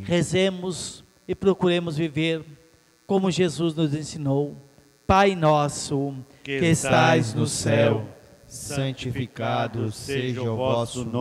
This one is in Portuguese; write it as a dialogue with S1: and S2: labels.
S1: Rezemos e procuremos viver como Jesus nos ensinou. Pai nosso, que estais no céu,
S2: santificado seja o vosso nome.